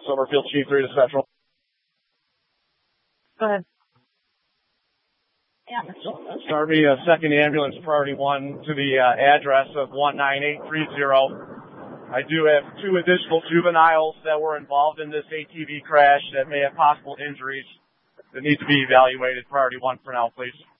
Summerfield, Chief 3 to Central. Go ahead. Yeah. Start me a second ambulance, priority 1 to the address of 19830. I do have 2 additional juveniles that were involved in this ATV crash that may have possible injuries that need to be evaluated. Priority 1 for now, please.